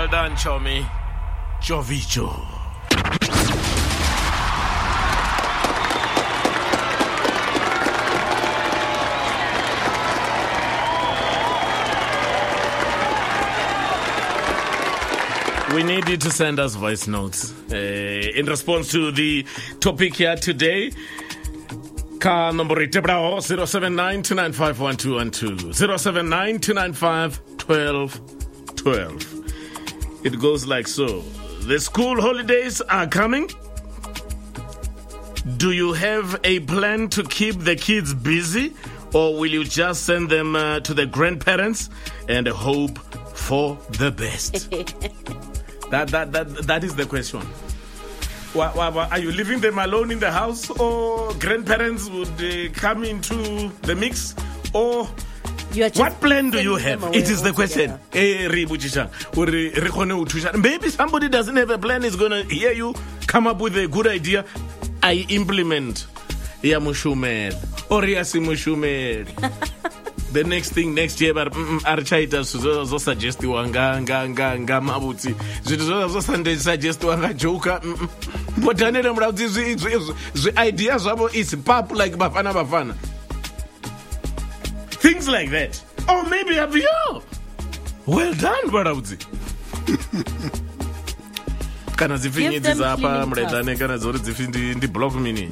Well done, Chomi. Jovicho. We need you to send us voice notes in response to the topic here today. Ka number 079-295-1212. 079-295-1212. It goes like so. The school holidays are coming. Do you have a plan to keep the kids busy, or will you just send them to the grandparents and hope for the best? That is the question. Are you leaving them alone in the house, or grandparents would come into the mix, or what plan do you have? It is the question. Maybe somebody doesn't have a plan, is going to hear you come up with a good idea. I implement. The next thing next year, but archaita zo suggestiwa nga mabuti zvithu zo suggestiwa nga joka botanele mulaudzi zwi ideas zvavo is pop like bafana things like that. Or maybe yo well done mulaudzi kana zifinyidzi zapa mulaidane kana zori zifindi ndi block mini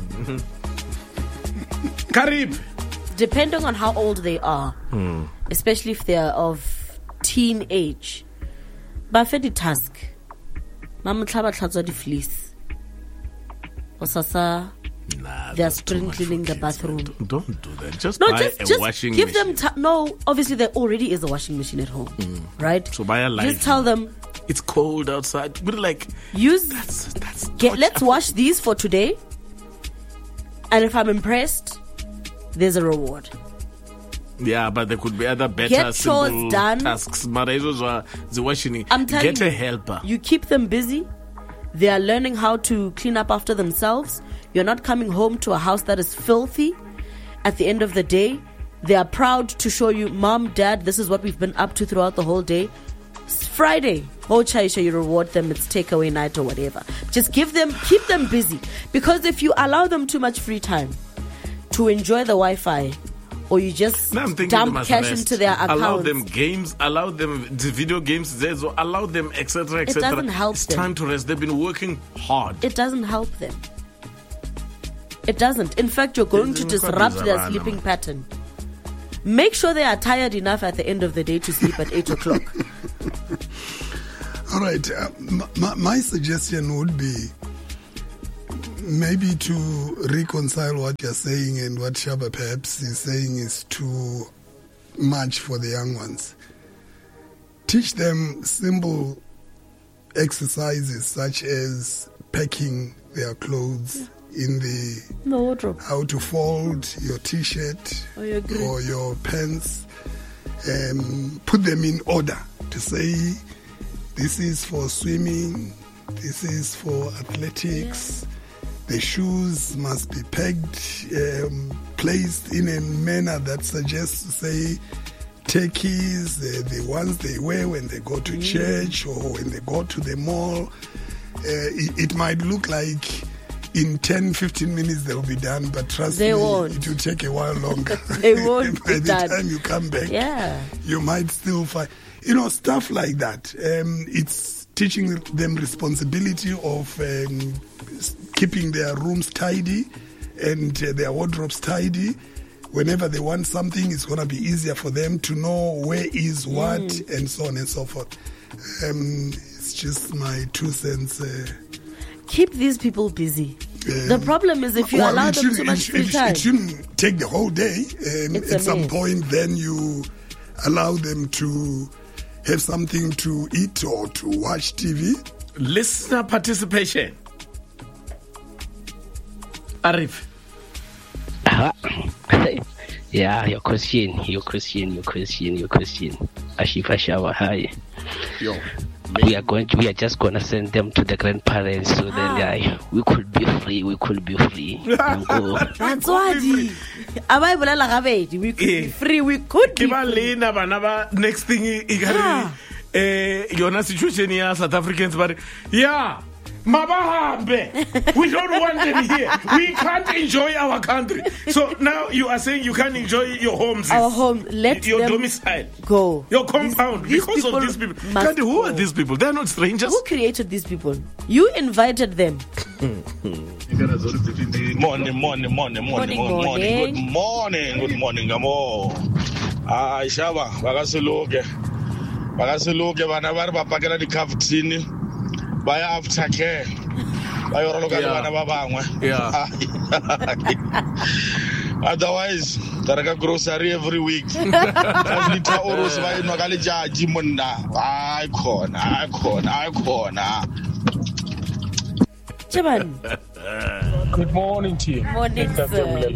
Karib. Depending on how old they are, especially if they are of teen age, bafedi task. Mamutla tlhatswa di fleece. Osasa, they are spring cleaning the bathroom. Don't do that. Just buy a washing give machine. them no, obviously there already is a washing machine at home, right? So buy a light. Just tell them it's cold outside. But like use. Let's wash these for today, and if I'm impressed, there's a reward. Yeah, but there could be other better get chores done. Tasks. I'm telling get a helper. You keep them busy. They are learning how to clean up after themselves. You're not coming home to a house that is filthy. At the end of the day, they are proud to show you, Mom, Dad, this is what we've been up to throughout the whole day. It's Friday. Chaisha, you reward them. It's takeaway night or whatever. Just keep them busy. Because if you allow them too much free time to enjoy the Wi-Fi, or you just dump cash into their accounts. Allow them games, allow them the video games, allow them, etc., etc. It doesn't help it's them. Time to rest. They've been working hard. It doesn't help them. It doesn't. In fact, you're going to disrupt their sleeping pattern. Make sure they are tired enough at the end of the day to sleep at 8 o'clock. All right. My suggestion would be maybe to reconcile what you're saying and what Shaba perhaps is saying is too much for the young ones. Teach them simple exercises such as packing their clothes in the wardrobe, how to fold your t-shirt or your pants, put them in order to say this is for swimming, this is for athletics. Yeah. The shoes must be pegged, placed in a manner that suggests, say, techies, the ones they wear when they go to church or when they go to the mall. It might look like in 10-15 minutes they'll be done, but trust me, it will take a while longer. They won't By be the done. time you come back, you might still find, stuff like that. It's teaching them responsibility of keeping their rooms tidy and their wardrobes tidy. Whenever they want something, it's going to be easier for them to know where is what and so on and so forth. It's just my 2 cents. Keep these people busy. The problem is if you allow them too much free time. It shouldn't take the whole day. At some point, then you allow them to have something to eat or to watch TV. Listener participation. Arif. Yeah, your question. Ashifa Shawa, hi. Yo. We are just gonna send them to the grandparents so then we could be free. That's what we could be free, we could be free. Next thing yona situation ya South Africans but yeah mabahambe we don't want them here, we can't enjoy our country. So now you are saying you can't enjoy your homes, our home, let your them domicile go, your compound, because of these people. Kandi, who are these people? They're not strangers. Who created these people? You invited them. Morning. Good morning, amo. Shaba, bakaseloke bana ba re ba pakela di kafutini ba ya after care ba yo roloka le bana ba bangwe. Otherwise taraka grocery every week liter oros ba enwa ka le jaji monna ai khona Good morning to you. Morning, sir.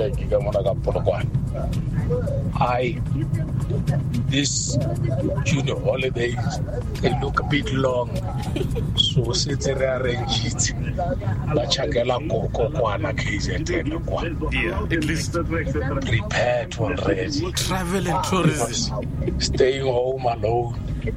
This junior holidays, they look a bit long. So since they arrange it, At least prepared already. travel and tourism. Staying home alone.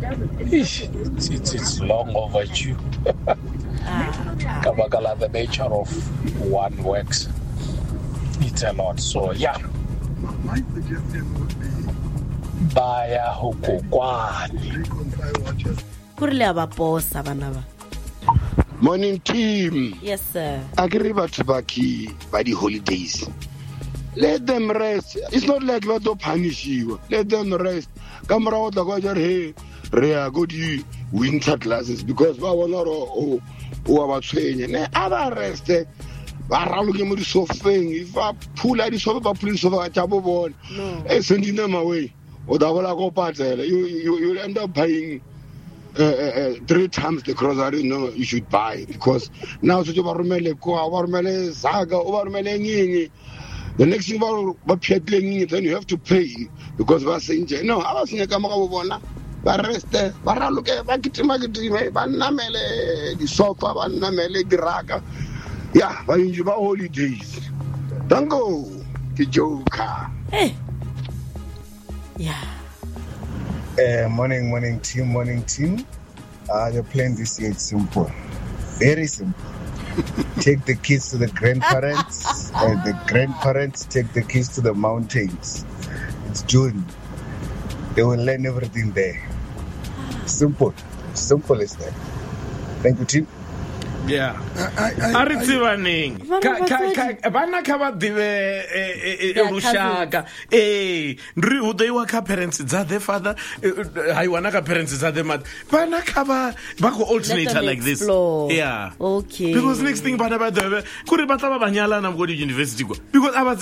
It's long overdue. Kabakala, the nature of one works. It's a lot. So yeah. My suggestion would be Baya hukukwani. Kurle abaposa banaba. Morning team. Yes, sir. Agri batho baki by the holidays. Let them rest. It's not like we don't punish you. Let them rest. Come around the go hey, re go di winter classes because ba wona o ba tshwenye. Ne aba rest. Ba raloke mo di sofeng. If ba phula di sofa ba phula sofa ka bo bona. Sending them away. O da bola go patela. You end up paying 3 times the grocery you should buy because now so ba romele ko ba romele zaga o ba romele nyingi. The next thing ba phetleng then you have to pay because ba senje no aba senye ka mo ka bo bona ba rest ba raloke ba kitima ba namele di sofa ba namele di raka yeah ba inji ba holidays dango ke joker. Hey. Yeah. Morning team. The plan this year is simple. Very simple. Take the kids to the grandparents, and the grandparents take the kids to the mountains. It's June. They will learn everything there. Simple as that. Thank you, team. Yeah. Aritsebaneng bana ka ba dibe rushaka ndri u they were parents za their father I wanna ka parents za their mother bana ka ba go alternate like this. Yeah, Okay, because next thing bana ba dibe kuri ba tla ba banyala na go di university go because